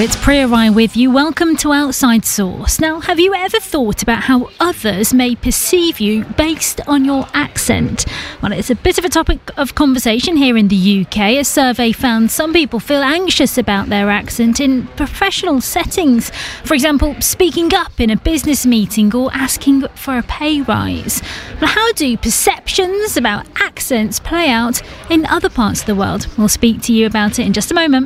it's Priya Rai with you. Welcome to Outside Source. Now, have you ever thought about how others may perceive you based on your accent? Well, it's a bit of a topic of conversation here in the UK. A survey found some people feel anxious about their accent in professional settings. For example, speaking up in a business meeting or asking for a pay rise. But how do perceptions about accents play out in other parts of the world? We'll speak to you about it in just a moment.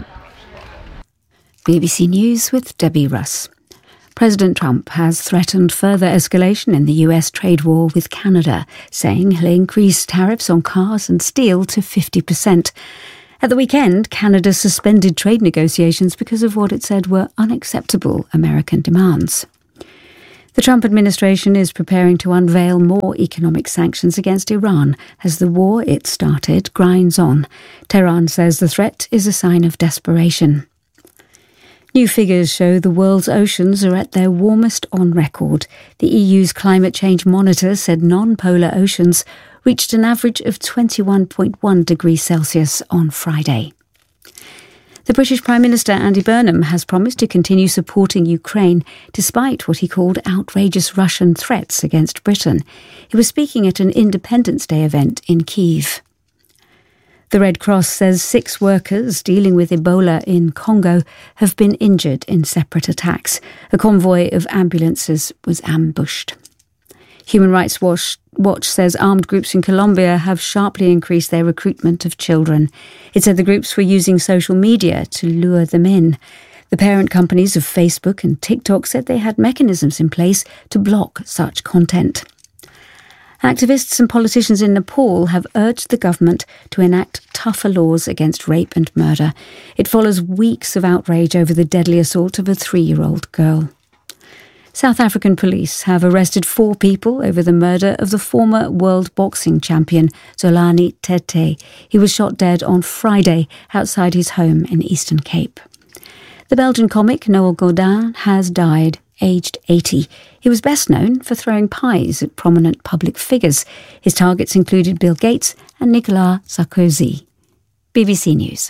BBC News with Debbie Russ. President Trump has threatened further escalation in the US trade war with Canada, saying he'll increase tariffs on cars and steel to 50%. At the weekend, Canada suspended trade negotiations because of what it said were unacceptable American demands. The Trump administration is preparing to unveil more economic sanctions against Iran as the war it started grinds on. Tehran says the threat is a sign of desperation. New figures show the world's oceans are at their warmest on record. The EU's climate change monitor said non-polar oceans reached an average of 21.1 degrees Celsius on Friday. The British Prime Minister Andy Burnham has promised to continue supporting Ukraine despite what he called outrageous Russian threats against Britain. He was speaking at an Independence Day event in Kyiv. The Red Cross says 6 workers dealing with Ebola in Congo have been injured in separate attacks. A convoy of ambulances was ambushed. Human Rights Watch says armed groups in Colombia have sharply increased their recruitment of children. It said the groups were using social media to lure them in. The parent companies of Facebook and TikTok said they had mechanisms in place to block such content. Activists and politicians in Nepal have urged the government to enact tougher laws against rape and murder. It follows weeks of outrage over the deadly assault of a 3-year-old girl. South African police have arrested 4 people over the murder of the former world boxing champion Zolani Tete. He was shot dead on Friday outside his home in Eastern Cape. The Belgian comic Noel Godin has died, aged 80. He was best known for throwing pies at prominent public figures. His targets included Bill Gates and Nicolas Sarkozy. BBC News.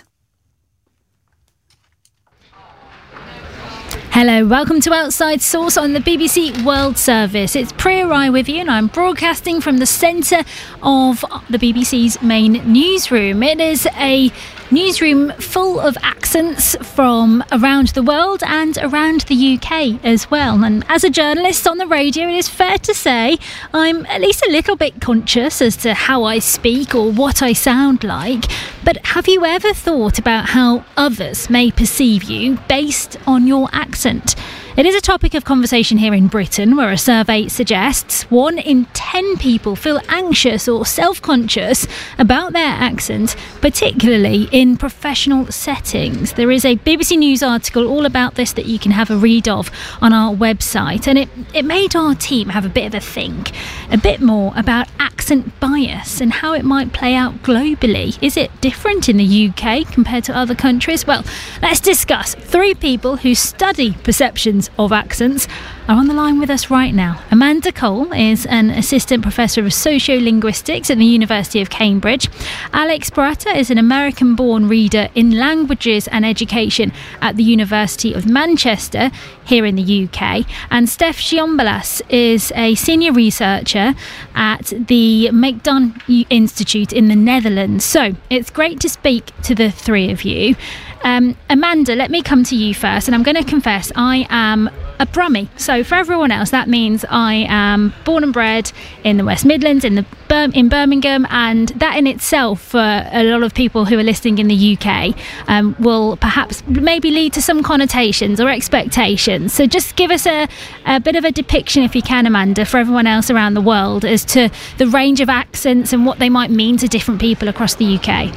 Hello, welcome to Outside Source on the BBC World Service. It's Priya Rai with you, and I'm broadcasting from the centre of the BBC's main newsroom. It is a newsroom full of accents from around the world and around the UK as well. And as a journalist on the radio, it is fair to say I'm at least a little bit conscious as to how I speak or what I sound like. But have you ever thought about how others may perceive you based on your accent? It is a topic of conversation here in Britain, where a survey suggests 1 in 10 people feel anxious or self-conscious about their accent, particularly in professional settings. There is a BBC News article all about this that you can have a read of on our website, and it made our team have a bit of a think, a bit more about accent bias and how it might play out globally. Is it different in the UK compared to other countries? Well, let's discuss. 3 people who study perceptions of accents are on the line with us right now. Amanda Cole is an assistant professor of sociolinguistics at the University of Cambridge. Alex Barata is an American-born reader in languages and education at the University of Manchester here in the UK. And Steph Giombalas is a senior researcher at the Maagdan Institute in the Netherlands. So it's great to speak to the 3 of you. Amanda, let me come to you first, and I'm going to confess I am a Brummie. So for everyone else, that means I am born and bred in the West Midlands, in Birmingham, and that in itself, for a lot of people who are listening in the UK, will perhaps maybe lead to some connotations or expectations. So just give us a bit of a depiction, if you can, Amanda, for everyone else around the world as to the range of accents and what they might mean to different people across the UK.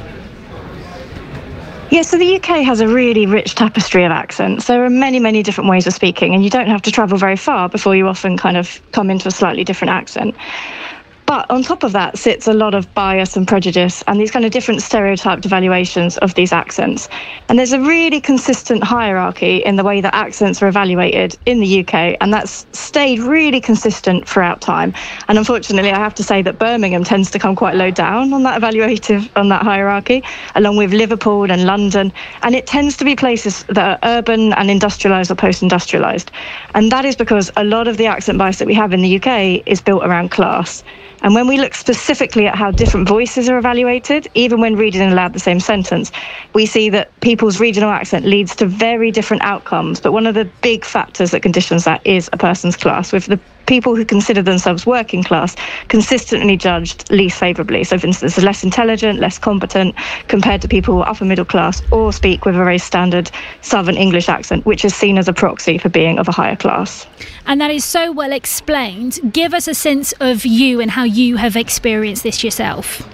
Yeah, so the UK has a really rich tapestry of accents. There are many, many different ways of speaking, and you don't have to travel very far before you often kind of come into a slightly different accent. But on top of that sits a lot of bias and prejudice and these kind of different stereotyped evaluations of these accents. And there's a really consistent hierarchy in the way that accents are evaluated in the UK, and that's stayed really consistent throughout time. And unfortunately, I have to say that Birmingham tends to come quite low down on that hierarchy, along with Liverpool and London. And it tends to be places that are urban and industrialised or post-industrialised. And that is because a lot of the accent bias that we have in the UK is built around class. And when we look specifically at how different voices are evaluated, even when reading aloud the same sentence, we see that people's regional accent leads to very different outcomes. But one of the big factors that conditions that is a person's class, with the people who consider themselves working class consistently judged least favourably. So, for instance, they're less intelligent, less competent compared to people who are upper middle class or speak with a very standard Southern English accent, which is seen as a proxy for being of a higher class. And that is so well explained. Give us a sense of you and how you have experienced this yourself.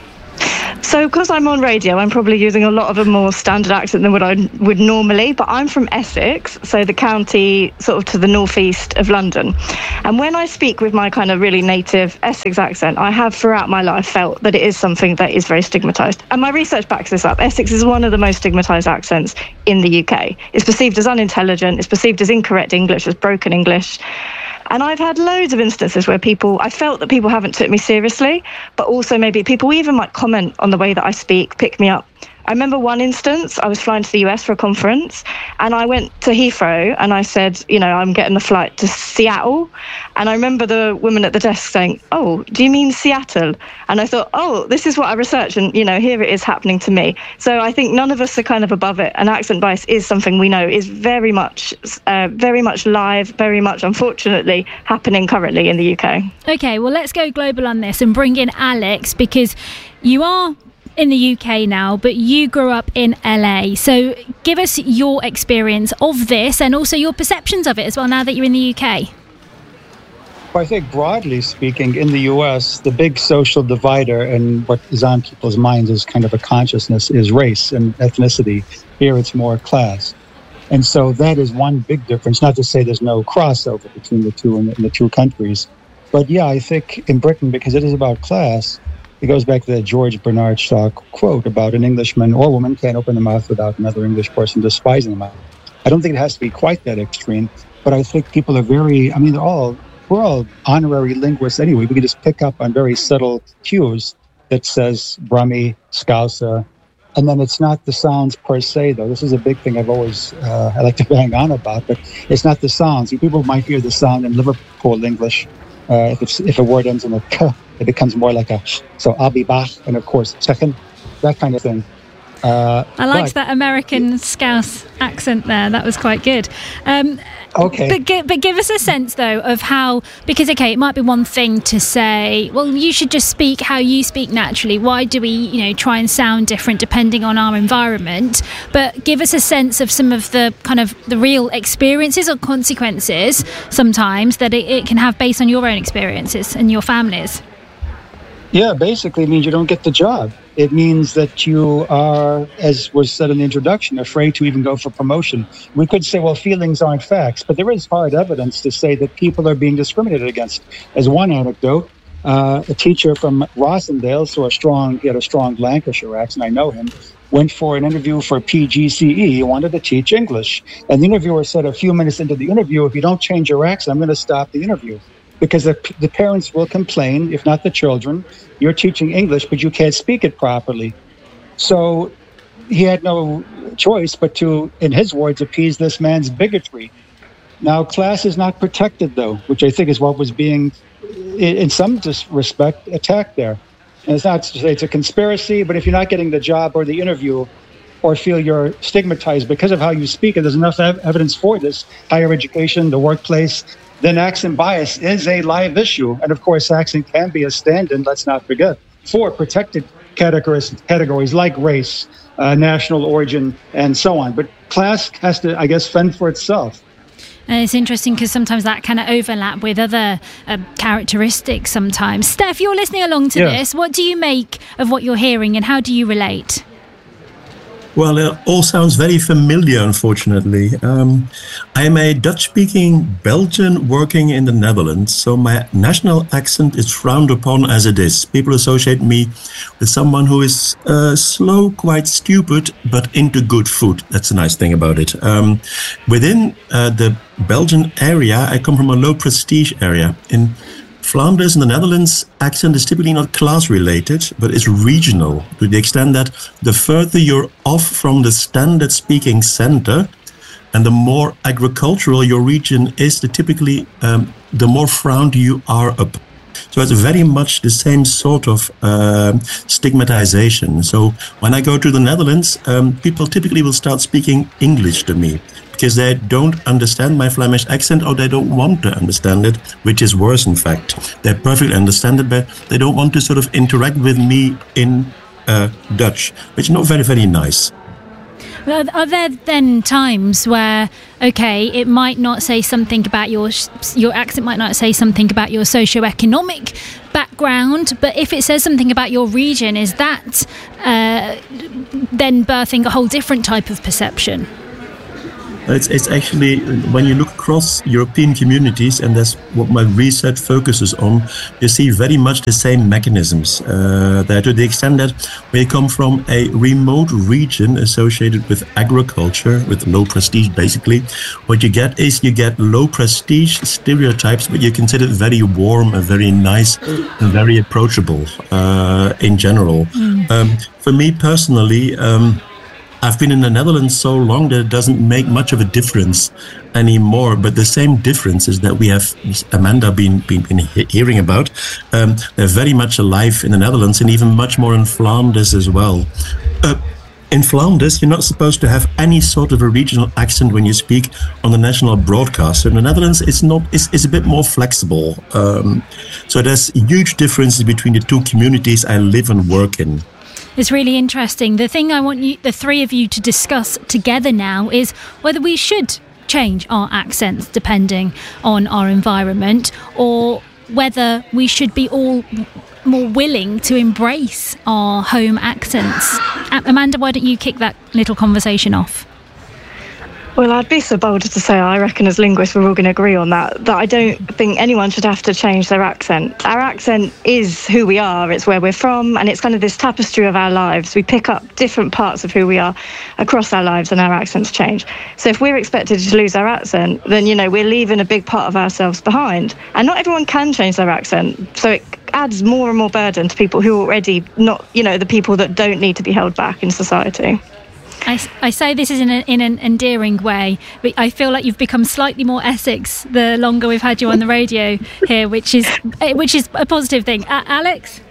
So because I'm on radio, I'm probably using a lot of a more standard accent than what I would normally, but I'm from Essex, so the county sort of to the northeast of London. And when I speak with my kind of really native Essex accent, I have throughout my life felt that it is something that is very stigmatised. And my research backs this up. Essex is one of the most stigmatised accents in the UK. It's perceived as unintelligent, it's perceived as incorrect English, as broken English. And I've had loads of instances where I felt that people haven't took me seriously, but also maybe people even might comment on the way that I speak, pick me up. I remember one instance, I was flying to the US for a conference, and I went to Heathrow and I said, I'm getting the flight to Seattle. And I remember the woman at the desk saying, "Oh, do you mean Seattle?" And I thought, oh, this is what I researched, and, here it is happening to me. So I think none of us are kind of above it. And accent bias is something we know is very much live, very much, unfortunately, happening currently in the UK. Okay, well, let's go global on this and bring in Alex, because you are in the UK now, but you grew up in LA. So give us your experience of this and also your perceptions of it as well now that you're in the UK. Well, I think broadly speaking, in the US, the big social divider and what is on people's minds as kind of a consciousness is race and ethnicity. Here it's more class. And so that is one big difference. Not to say there's no crossover between the two in the two countries. But yeah, I think in Britain, because it is about class, it goes back to the George Bernard Shaw quote about an Englishman or woman can't open their mouth without another English person despising them. I don't think it has to be quite that extreme, but I think people are we're all honorary linguists anyway. We can just pick up on very subtle cues that says Brummie, Scouser, and then it's not the sounds per se, though. This is a big thing I like to bang on about, but it's not the sounds. People might hear the sound in Liverpool English. If a word ends in a k, it becomes more like a, so I'll be back, and of course, second, that kind of thing. I liked that American Scouse accent there. That was quite good. Okay. But give us a sense, though, of how, because, it might be one thing to say, well, you should just speak how you speak naturally. Why do we, try and sound different depending on our environment? But give us a sense of some of the kind of the real experiences or consequences sometimes that it can have based on your own experiences and your families. Yeah, basically it means you don't get the job. It means that you are, as was said in the introduction, afraid to even go for promotion. We could say, well, feelings aren't facts, but there is hard evidence to say that people are being discriminated against. As one anecdote, a teacher from Rossendale, he had a strong Lancashire accent, I know him, went for an interview for PGCE. He wanted to teach English. And the interviewer said a few minutes into the interview, if you don't change your accent, I'm going to stop the interview. Because the parents will complain, if not the children, you're teaching English, but you can't speak it properly. So he had no choice but to, in his words, appease this man's bigotry. Now, class is not protected, though, which I think is what was being, in some respect, attacked there. And it's not to say it's a conspiracy, but if you're not getting the job or the interview, or feel you're stigmatized because of how you speak, and there's enough evidence for this, higher education, the workplace, then accent bias is a live issue. And of course, accent can be a stand-in, let's not forget, for protected categories like race, national origin, and so on. But class has to, I guess, fend for itself. And it's interesting because sometimes that kind of overlap with other characteristics sometimes. Steph, you're listening along to this. What do you make of what you're hearing and how do you relate? Well, it all sounds very familiar, unfortunately. I am a Dutch-speaking Belgian working in the Netherlands, so my national accent is frowned upon as it is. People associate me with someone who is slow, quite stupid, but into good food. That's a nice thing about it. Within the Belgian area, I come from a low-prestige area. In Flanders in the Netherlands, accent is typically not class-related, but is regional, to the extent that the further you're off from the standard speaking center, and the more agricultural your region is, the more frowned you are upon. So it's very much the same sort of stigmatization. So when I go to the Netherlands, people typically will start speaking English to me because they don't understand my Flemish accent, or they don't want to understand it, which is worse, in fact. They perfectly understand it, but they don't want to sort of interact with me in Dutch, which is not very, very nice. Are there then times where, okay, it might not say something about your accent might not say something about your socioeconomic background, but if it says something about your region, is that then birthing a whole different type of perception? It's actually, when you look across European communities, and that's what my research focuses on, you see very much the same mechanisms. That to the extent that when you come from a remote region associated with agriculture, with low prestige basically, what you get is you get low prestige stereotypes, but you consider it very warm and very nice and very approachable in general. For me personally, I've been in the Netherlands so long that it doesn't make much of a difference anymore. But the same difference is that we have Amanda been hearing about. They're very much alive in the Netherlands, and even much more in Flanders as well. In Flanders, you're not supposed to have any sort of a regional accent when you speak on the national broadcaster. In the Netherlands, it's a bit more flexible. So there's huge differences between the two communities I live and work in. It's really interesting. The thing I want the three of you to discuss together now is whether we should change our accents depending on our environment, or whether we should be all more willing to embrace our home accents. Amanda, why don't you kick that little conversation off? Well, I'd be so bold to say I reckon as linguists we're all going to agree on that I don't think anyone should have to change their accent. Our accent is who we are, it's where we're from, and it's kind of this tapestry of our lives. We pick up different parts of who we are across our lives, and our accents change. So if we're expected to lose our accent, then, we're leaving a big part of ourselves behind. And not everyone can change their accent, so it adds more and more burden to people who are already not, the people that don't need to be held back in society. I say this is in an endearing way, but I feel like you've become slightly more Essex the longer we've had you on the radio here, which is a positive thing. Alex?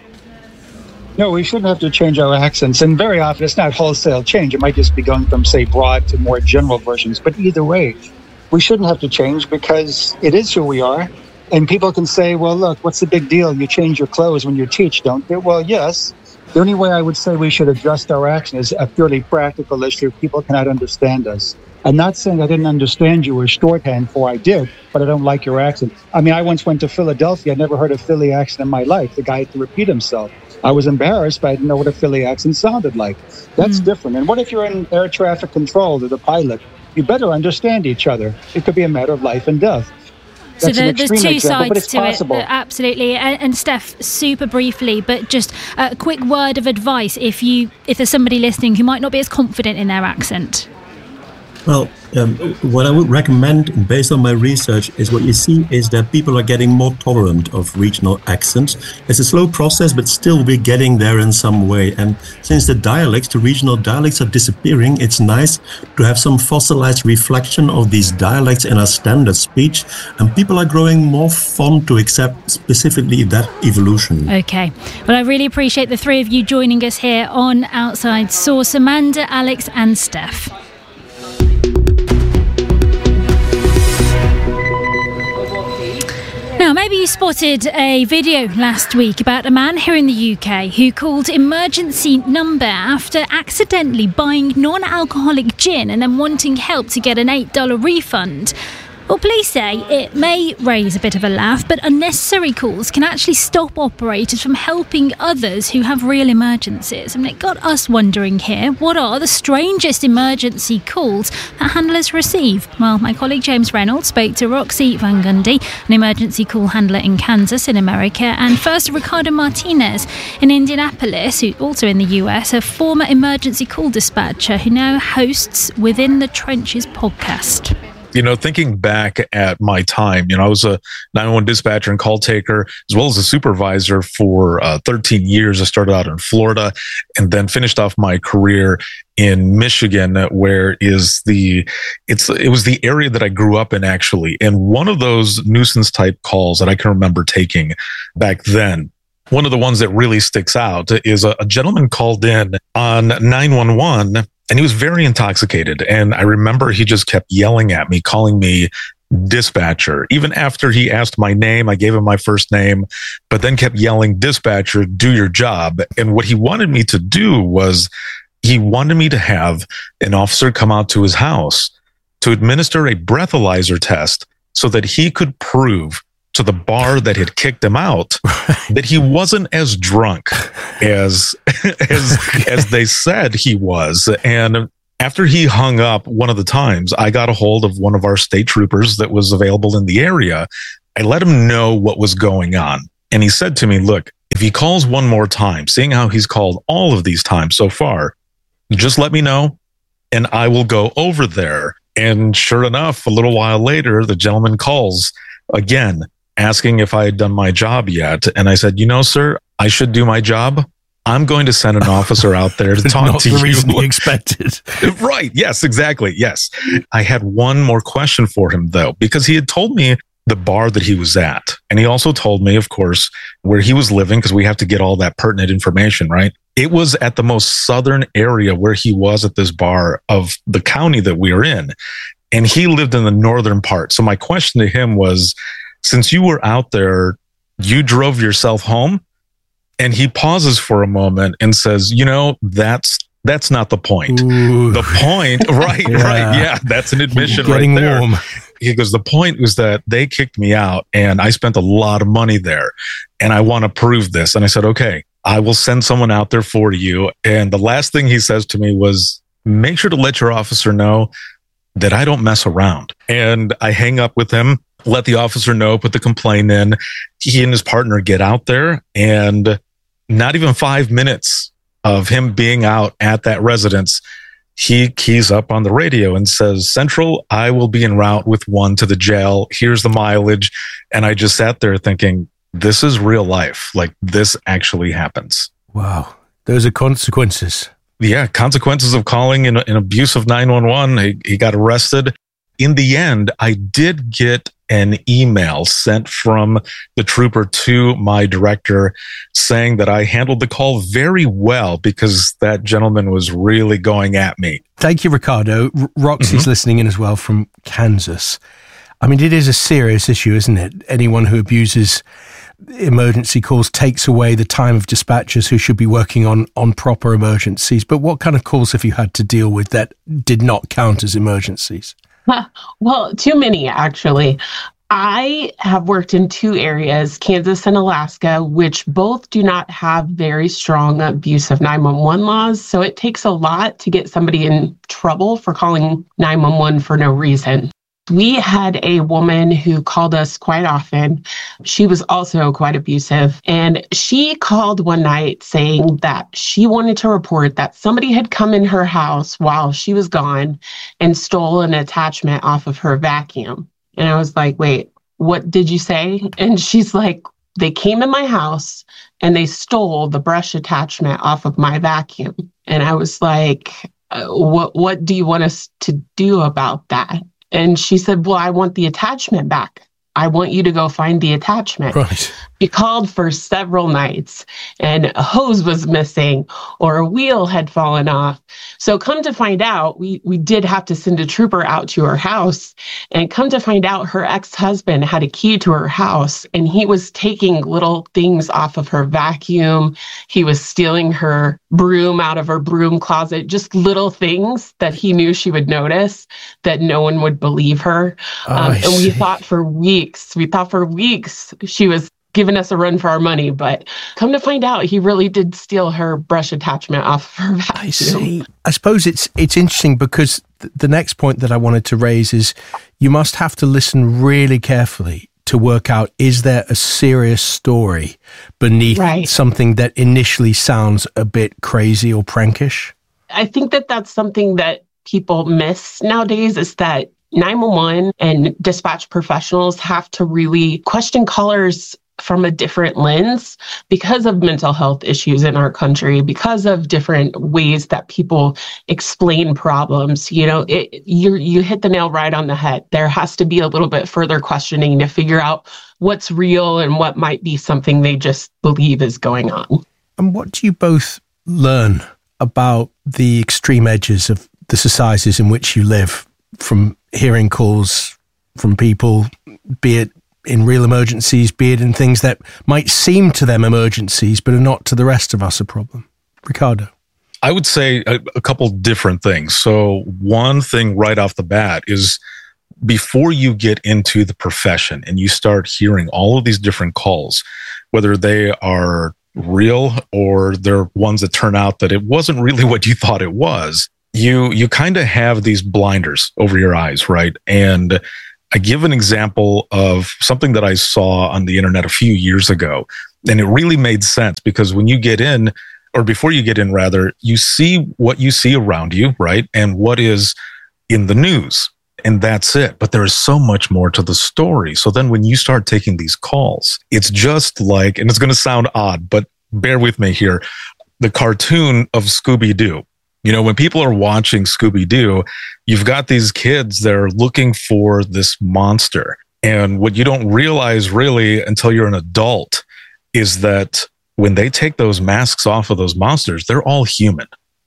No, we shouldn't have to change our accents, and very often it's not wholesale change. It might just be going from, say, broad to more general versions. But either way, we shouldn't have to change because it is who we are. And people can say, well, look, what's the big deal? You change your clothes when you teach, don't you? Well, yes. The only way I would say we should adjust our accent is a purely practical issue. People cannot understand us. I'm not saying I didn't understand you or shorthand, for I did, but I don't like your accent. I mean, I once went to Philadelphia. I never heard a Philly accent in my life. The guy had to repeat himself. I was embarrassed, but I didn't know what a Philly accent sounded like. That's different. And what if you're in air traffic control or the pilot? You better understand each other. It could be a matter of life and death. So there's two sides to possible. it, absolutely. And Steph, super briefly, but just a quick word of advice if there's somebody listening who might not be as confident in their accent. Well, what I would recommend, based on my research, is what you see is that people are getting more tolerant of regional accents. It's a slow process, but still we're getting there in some way. And since the regional dialects are disappearing, it's nice to have some fossilized reflection of these dialects in our standard speech. And people are growing more fond to accept specifically that evolution. Okay. Well, I really appreciate the three of you joining us here on Outside Source. Amanda, Alex and Steph. Now, maybe you spotted a video last week about a man here in the UK who called emergency number after accidentally buying non-alcoholic gin and then wanting help to get an $8 refund. Well, police say it may raise a bit of a laugh, but unnecessary calls can actually stop operators from helping others who have real emergencies. And it got us wondering here, what are the strangest emergency calls that handlers receive? Well, my colleague James Reynolds spoke to Roxy Van Gundy, an emergency call handler in Kansas in America, and first Ricardo Martinez in Indianapolis, who also in the US, a former emergency call dispatcher who now hosts Within the Trenches podcast. You know, thinking back at my time, I was a 911 dispatcher and call taker, as well as a supervisor for 13 years. I started out in Florida and then finished off my career in Michigan, where it was the area that I grew up in, actually. And one of those nuisance type calls that I can remember taking back then, one of the ones that really sticks out is a gentleman called in on 911. And he was very intoxicated. And I remember he just kept yelling at me, calling me dispatcher. Even after he asked my name, I gave him my first name, but then kept yelling, dispatcher, do your job. And what he wanted me to do was he wanted me to have an officer come out to his house to administer a breathalyzer test so that he could prove to the bar that had kicked him out that he wasn't as drunk as they said he was. And after he hung up one of the times, I got a hold of one of our state troopers that was available in the area. I let him know what was going on. And he said to me, look, if he calls one more time, seeing how he's called all of these times so far, just let me know and I will go over there. And sure enough, a little while later, the gentleman calls again, asking if I had done my job yet. And I said, sir, I should do my job. I'm going to send an officer out there to talk to you. Not the reason he expected. Right. Yes, exactly. Yes. I had one more question for him, though, because he had told me the bar that he was at. And he also told me, of course, where he was living, because we have to get all that pertinent information, right? It was at the most southern area where he was at this bar of the county that we are in. And he lived in the northern part. So my question to him was, since you were out there, you drove yourself home? And he pauses for a moment and says, that's not the point. Ooh. The point, right, right. Yeah, that's an admission right there. Warm. He goes, the point was that they kicked me out and I spent a lot of money there and I want to prove this. And I said, okay, I will send someone out there for you. And the last thing he says to me was, make sure to let your officer know that I don't mess around. And I hang up with him, let the officer know, put the complaint in. He and his partner get out there, and not even 5 minutes of him being out at that residence, he keys up on the radio and says, Central, I will be en route with one to the jail. Here's the mileage. And I just sat there thinking, this is real life. Like, this actually happens. Wow. Those are consequences. Yeah, consequences of calling an abusive 911. He got arrested. In the end, I did get an email sent from the trooper to my director saying that I handled the call very well because that gentleman was really going at me. Thank you, Ricardo. Roxy's listening in as well from Kansas. I mean, it is a serious issue, isn't it? Anyone who abuses emergency calls takes away the time of dispatchers who should be working on proper emergencies. But what kind of calls have you had to deal with that did not count as emergencies? Well, too many, actually. I have worked in two areas, Kansas and Alaska, which both do not have very strong abuse of 911 laws. So it takes a lot to get somebody in trouble for calling 911 for no reason. We had a woman who called us quite often. She was also quite abusive. And she called one night saying that she wanted to report that somebody had come in her house while she was gone and stole an attachment off of her vacuum. And I was like, wait, what did you say? And she's like, they came in my house and they stole the brush attachment off of my vacuum. And I was like, what do you want us to do about that? And she said, well, I want the attachment back. I want you to go find the attachment. Right. She called for several nights and a hose was missing or a wheel had fallen off. So come to find out, we did have to send a trooper out to her house, and come to find out her ex-husband had a key to her house and he was taking little things off of her vacuum. He was stealing her broom out of her broom closet, just little things that he knew she would notice that no one would believe her. And we thought for weeks she was giving us a run for our money, but come to find out, he really did steal her brush attachment off of her vacuum. I see. I suppose it's interesting because the next point that I wanted to raise is you must have to listen really carefully to work out, is there a serious story beneath something that initially sounds a bit crazy or prankish? I think that that's something that people miss nowadays, is that 911 and dispatch professionals have to really question callers from a different lens because of mental health issues in our country, because of different ways that people explain problems. You know, you hit the nail right on the head. There has to be a little bit further questioning to figure out what's real and what might be something they just believe is going on. And what do you both learn about the extreme edges of the societies in which you live from hearing calls from people, be it in real emergencies, be it in things that might seem to them emergencies, but are not to the rest of us a problem? Ricardo? I would say a couple different things. So one thing right off the bat is, before you get into the profession and you start hearing all of these different calls, whether they are real or they're ones that turn out that it wasn't really what you thought it was, you kind of have these blinders over your eyes, right? And I give an example of something that I saw on the internet a few years ago, and it really made sense because when you get in, or before you get in rather, you see what you see around you, right? And what is in the news, and that's it. But there is so much more to the story. So then when you start taking these calls, it's just like, and it's going to sound odd, but bear with me here, the cartoon of Scooby-Doo. You know, when people are watching Scooby-Doo, you've got these kids that are looking for this monster. And what you don't realize really until you're an adult is that when they take those masks off of those monsters, they're all human.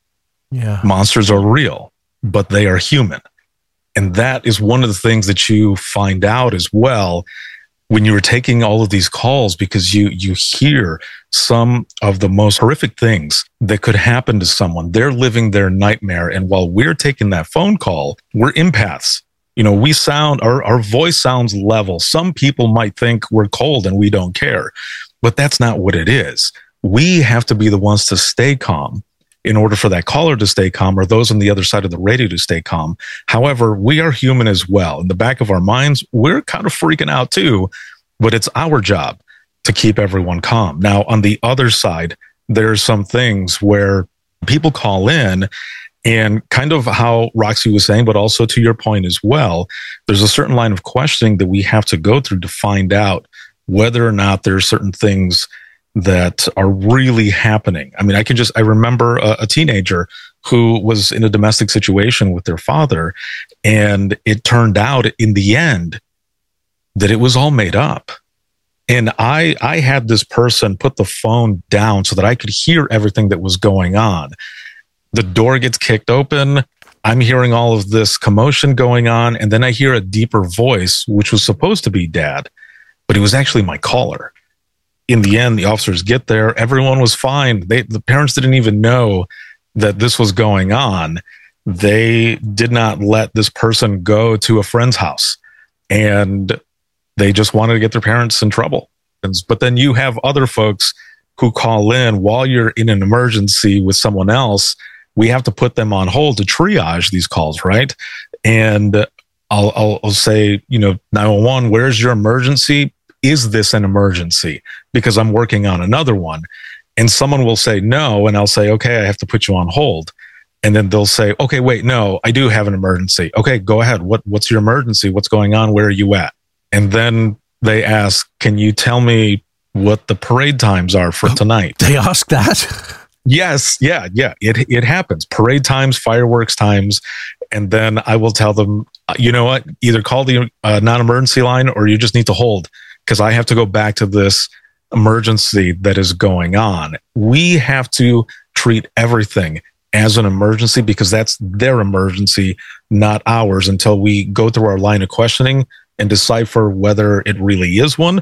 Yeah. Monsters are real, but they are human. And that is one of the things that you find out as well when you were taking all of these calls, because you hear some of the most horrific things that could happen to someone. They're living their nightmare. And while we're taking that phone call, we're empaths. You know, we sound, our voice sounds level. Some people might think we're cold and we don't care, but that's not what it is. We have to be the ones to stay calm in order for that caller to stay calm, or those on the other side of the radio to stay calm. However, we are human as well. In the back of our minds, we're kind of freaking out too, but it's our job to keep everyone calm. Now, on the other side, there's some things where people call in, and kind of how Roxy was saying, but also to your point as well, there's a certain line of questioning that we have to go through to find out whether or not there are certain things that are really happening. I mean, I remember a teenager who was in a domestic situation with their father, and it turned out in the end that it was all made up. And I had this person put the phone down so that I could hear everything that was going on. The door gets kicked open. I'm hearing all of this commotion going on. And then I hear a deeper voice, which was supposed to be Dad, but it was actually my caller. In the end, the officers get there. Everyone was fine. The parents didn't even know that this was going on. They did not let this person go to a friend's house, and they just wanted to get their parents in trouble. But then you have other folks who call in while you're in an emergency with someone else. We have to put them on hold to triage these calls, right? And I'll say, 911, where's your emergency? Is this an emergency? Because I'm working on another one. And someone will say no, and I'll say, okay, I have to put you on hold. And then they'll say, okay, wait, no, I do have an emergency. Okay, go ahead. What's your emergency? What's going on? Where are you at? And then they ask, can you tell me what the parade times are for tonight? They ask that? Yes. Yeah. It happens. Parade times, fireworks times. And then I will tell them, you know what, either call the non-emergency line or you just need to hold because I have to go back to this emergency that is going on. We have to treat everything as an emergency because that's their emergency, not ours, until we go through our line of questioning and decipher whether it really is one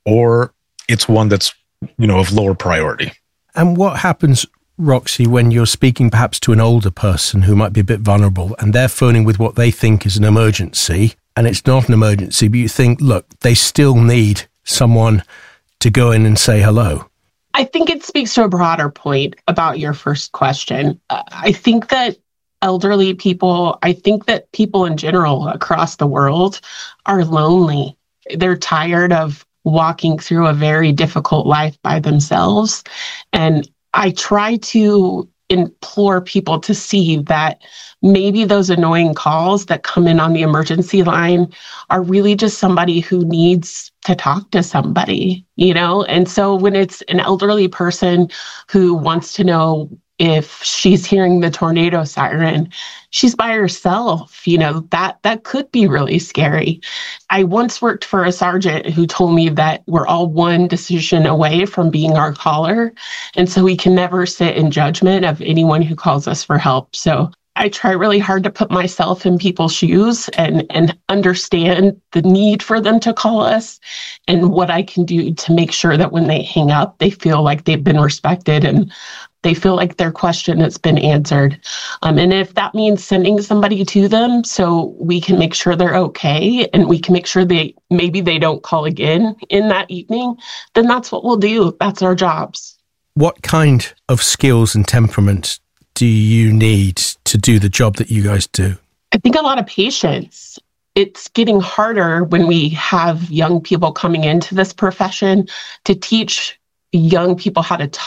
or it's one that's, of lower priority. And what happens, Roxy, when you're speaking perhaps to an older person who might be a bit vulnerable and they're phoning with what they think is an emergency and it's not an emergency, but you think, look, they still need someone to go in and say hello? I think it speaks to a broader point about your first question. I think that elderly people, I think that people in general across the world are lonely. They're tired of walking through a very difficult life by themselves. And I try to implore people to see that maybe those annoying calls that come in on the emergency line are really just somebody who needs to talk to somebody, And so when it's an elderly person who wants to know if she's hearing the tornado siren, she's by herself, that could be really scary. I once worked for a sergeant who told me that we're all one decision away from being our caller. And so we can never sit in judgment of anyone who calls us for help. So I try really hard to put myself in people's shoes and understand the need for them to call us and what I can do to make sure that when they hang up, they feel like they've been respected and they feel like their question has been answered. And if that means sending somebody to them so we can make sure they're okay and we can make sure maybe they don't call again in that evening, then that's what we'll do. That's our jobs. What kind of skills and temperament do you need to do the job that you guys do? I think a lot of patience. It's getting harder when we have young people coming into this profession to teach young people how to